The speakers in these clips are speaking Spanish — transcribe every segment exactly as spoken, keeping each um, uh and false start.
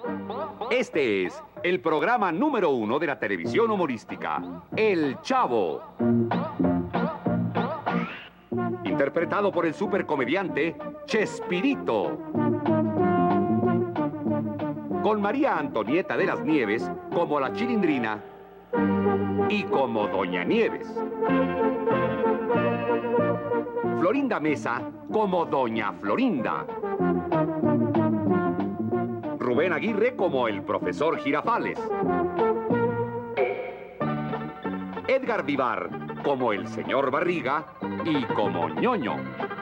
Este es el programa número uno de la televisión humorística, El Chavo. Interpretado por el supercomediante Chespirito. Con María Antonieta de las Nieves como la Chilindrina y como Doña Nieves. Florinda Mesa como Doña Florinda. Rubén Aguirre como el profesor Girafales. Edgar Vivar como el señor Barriga y como Ñoño.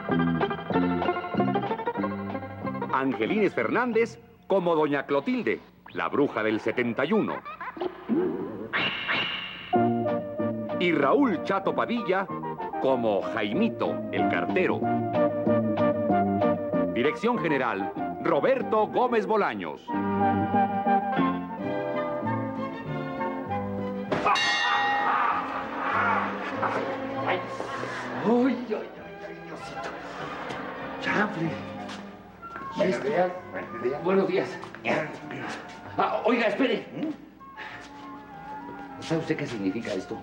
Angelines Fernández como Doña Clotilde, la bruja del setenta y uno. Y Raúl Chato Padilla como Jaimito, el cartero. Dirección general, Roberto Gómez Bolaños. ¡Ay! ¡Ay, ay, ay, Diosito! ¡Chanfle! Buenos días, buenos días. Buenos días. Ah, oiga, espere. ¿Sabe usted qué significa esto?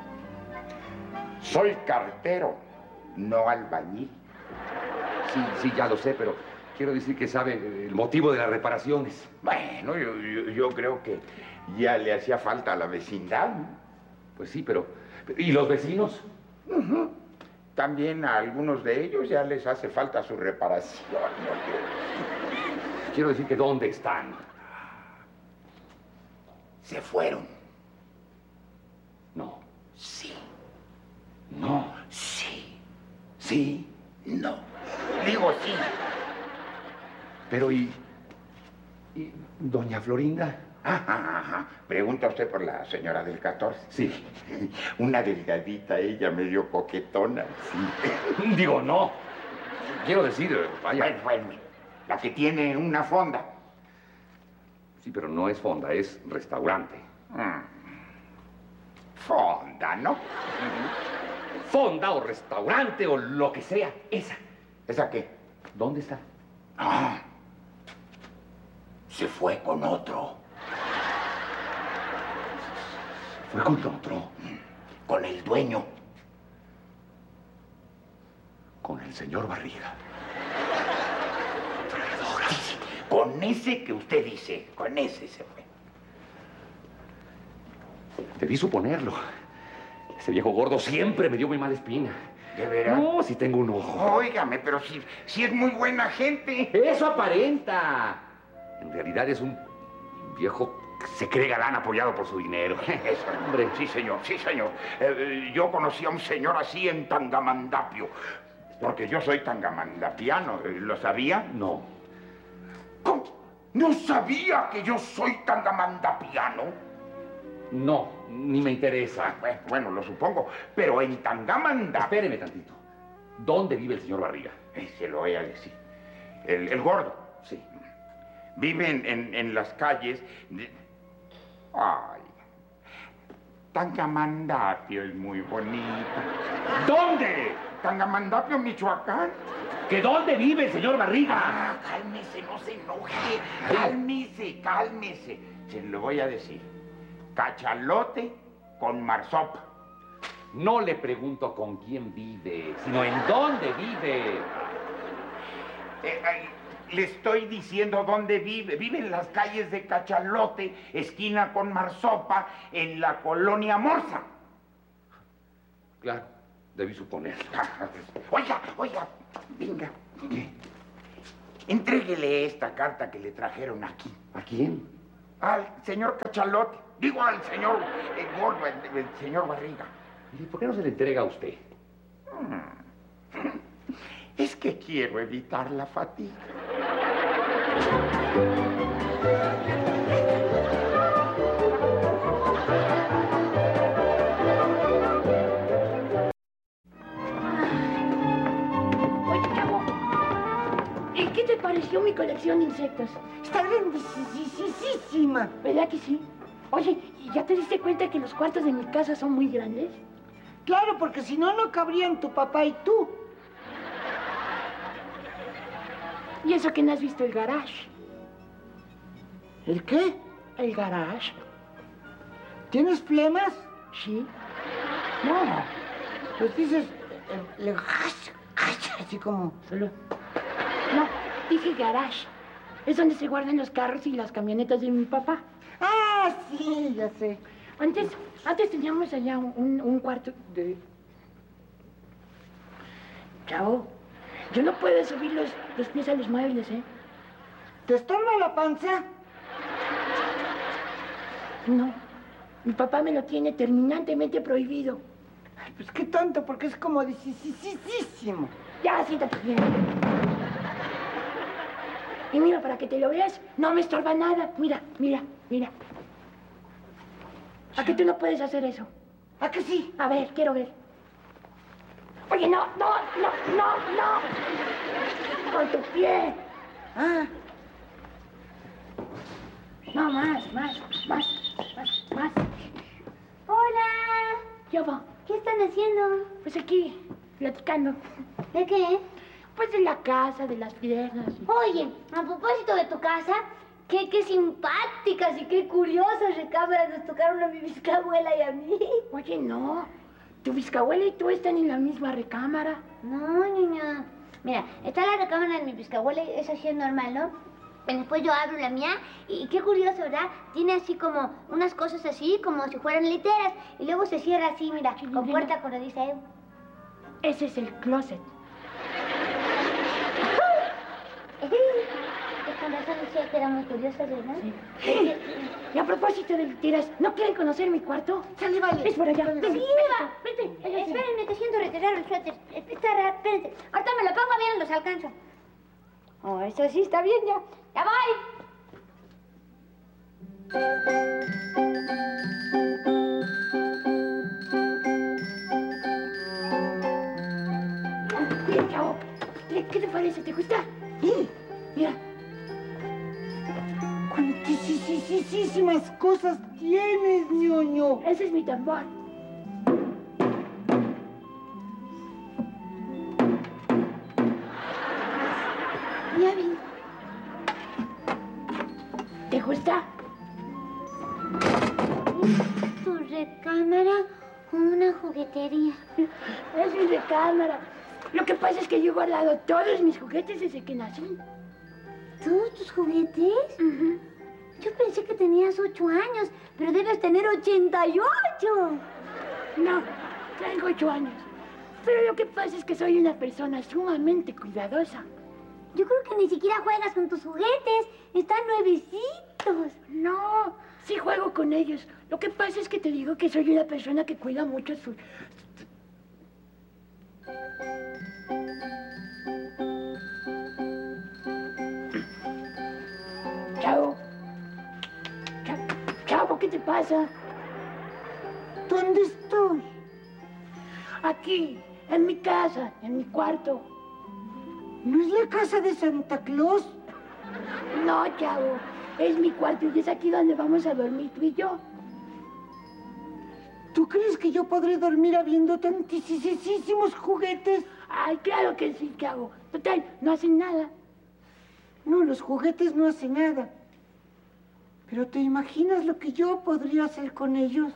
Soy cartero, no albañil. Sí, sí, ya lo sé, pero quiero decir que sabe el motivo de las reparaciones. Bueno, yo, yo, yo creo que ya le hacía falta a la vecindad, ¿no? Pues sí, pero... ¿Y los vecinos? Uh-huh. También a algunos de ellos ya les hace falta su reparación, ¿no? Quiero decir que ¿dónde están? Se fueron. No. Sí. No. Sí. Sí. No. Digo sí. Pero ¿y... y doña Florinda? Ajá, ajá. Pregunta usted por la señora del catorce. Sí. Una delgadita, ella medio coquetona. Sí. Digo, no. Quiero decir, vaya... Bueno, bueno, la que tiene una fonda. Sí, pero no es fonda, es restaurante. Mm. Fonda, ¿no? Fonda o restaurante o lo que sea, esa. ¿Esa qué? ¿Dónde está? Ah, se fue con otro. ¿Fue con otro? Con el dueño. Con el señor Barriga. Sí, con ese que usted dice, con ese se fue. Debí suponerlo. Ese viejo gordo siempre me dio muy mala espina. ¿De veras? No, si tengo un ojo. Óigame, pero si, si es muy buena gente. Eso aparenta. En realidad es un viejo que se cree galán apoyado por su dinero. Eso, hombre. Sí, señor, sí, señor. Eh, yo conocí a un señor así en Tangamandapio. Porque yo soy tangamandapiano. ¿Lo sabía? No. ¿Cómo? ¿No sabía que yo soy tangamandapiano? No, ni me interesa. Bueno, bueno, lo supongo. Pero en Tangamandapio... Espéreme tantito. ¿Dónde vive el señor Barriga? Eh, se lo voy a decir. El, el gordo. Sí. Vive en, en, en las calles de... Ay, Tangamandapio es muy bonito. ¿Dónde? Tangamandapio, Michoacán. ¿Que dónde vive el señor Barriga? Ah, cálmese, no se enoje. Cálmese, cálmese. Se lo voy a decir. Cachalote con marsopa. No le pregunto con quién vive, sino en dónde vive. Eh, eh, le estoy diciendo dónde vive. Vive en las calles de Cachalote, esquina con Marsopa, en la colonia Morsa. Claro, debí suponerlo. Oiga, oiga, venga. ¿Qué? Entréguele esta carta que le trajeron aquí. ¿A quién? Al señor Cachalote. Digo, al señor eh, gordo, el, el señor Barriga. ¿Y por qué no se le entrega a usted? Hmm. Es que quiero evitar la fatiga. Oye, Chavo, ¿y qué te pareció mi colección de insectos? Está grandísima. ¿Verdad que sí? Oye, ¿ya te diste cuenta que los cuartos de mi casa son muy grandes? Claro, porque si no, no cabrían tu papá y tú. ¿Y eso que no has visto el garage? ¿El qué? El garage. ¿Tienes flemas? Sí. No. Pues dices... El, el- así como... Solo. No, dije garage. Es donde se guardan los carros y las camionetas de mi papá. Ah, sí, ya sé. Antes, antes teníamos allá un, un cuarto de... Chavo, yo no puedo subir los, los pies a los muebles, ¿eh? ¿Te estorba la panza? No. Mi papá me lo tiene terminantemente prohibido. Ay, pues qué tonto, porque es como dicisísimo. Ya, siéntate bien. Y mira, para que te lo veas, no me estorba nada. Mira, mira, mira. ¿A qué tú no puedes hacer eso? ¿A que sí? A ver, quiero ver. Oye, no, no, no, no, no. Con tu pie. Ah, No, más, más, más, más, más. Hola, Ya va. ¿qué están haciendo? Pues aquí, platicando. ¿De qué? Pues de la casa, de las piernas. Oye, a propósito de tu casa, qué, qué simpáticas y qué curiosas recámaras nos tocaron a mi bisabuela y a mí. Oye, no. Tu bisabuela y tú están en la misma recámara. No, niña. Mira, está la recámara de mi bisabuela y eso sí es normal, ¿no? Y después yo abro la mía y qué curioso, ¿verdad? Tiene así como unas cosas así, como si fueran literas. Y luego se cierra así, mira, Sí, con mira. puerta corrediza, ¿eh? Ese es el closet. Con razón decía que era muy curiosa, ¿verdad? Sí. Y a propósito de literas, ¿no quieren conocer mi cuarto? sale, vale. Es por allá. Sí, Vente, va. vente, Eh, vente. Espérenme, que siento retirar el suéter. Eh, Está raro, espérense. Ahorita me lo pongo bien y los alcanzo. Oh, eso sí está bien ya. ¡Ya voy! Mira, chavo. ¿Qué, qué te parece? ¿Te gusta? Sí. Mira. Cuantísimas cosas tienes, ñoño. Ese es mi tambor. Ya vi. ¿Te gusta? ¿Tu recámara o una juguetería? Es mi recámara. Lo que pasa es que yo he guardado todos mis juguetes desde que nací. ¿Todos tus juguetes? Ujú. Yo pensé que tenías ocho años, pero debes tener ochenta y ocho. No, tengo ocho años. Pero lo que pasa es que soy una persona sumamente cuidadosa. Yo creo que ni siquiera juegas con tus juguetes. Están nuevecitos. No, sí juego con ellos. Lo que pasa es que te digo que soy una persona que cuida mucho sus... Chao. Chao, Chavo, ¿qué te pasa? ¿Dónde estoy? Aquí, en mi casa, en mi cuarto. ¿No es la casa de Santa Claus? No, chavo, es mi cuarto y es aquí donde vamos a dormir tú y yo. ¿Tú crees que yo podré dormir habiendo tantísimos juguetes? Ay, claro que sí, chavo. Total, no hacen nada. No, los juguetes no hacen nada. Pero ¿te imaginas lo que yo podría hacer con ellos?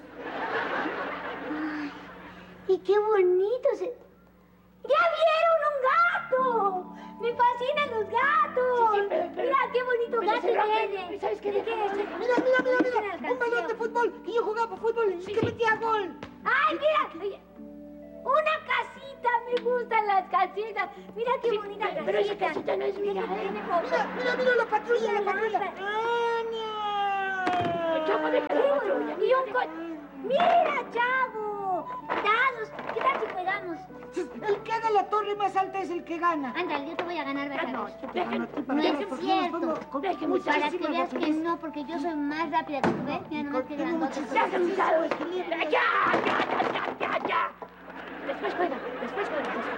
¡Y qué bonitos! ¡Ya vieron un gato! ¡Me fascinan los gatos! Sí, sí, pero- pero- Mira qué bonito pero gato se rompe. tiene. ¿Sabes qué? ¿De qué es? Mira, mira, mira, Mira, mira. Un balón de fútbol. Y yo jugaba fútbol y Sí, que sí. metía gol. ¡Ay, mira! Oye, una casita! ¡Me gustan las casitas! Mira qué Sí, bonita pero- casita. pero esa casita no es mía, Mira, ¿eh? tiene como- Mira, mira, mira la patrulla, la Mira, patrulla. lámpara. ¡Aña! Chavo, deja la patrulla. Y un co- ¡Mira, chavo! ¡Dados! ¿Qué tal si juegamos? El que haga la torre más alta es el que gana. Ándale, yo te voy a ganar, Ah, no, ¿verdad? déjeme, No Déjame, es porque nos cierto. vamos con- Déjeme, con Para que muchísimas veas que rapidez. no, porque yo soy más rápida que tú, ¿ves? Mira nomás que Tengo grandote. muchísimas- Ya, cansado. Ya, ya, ya, ya, ya, ya. Después juega, después juega. después.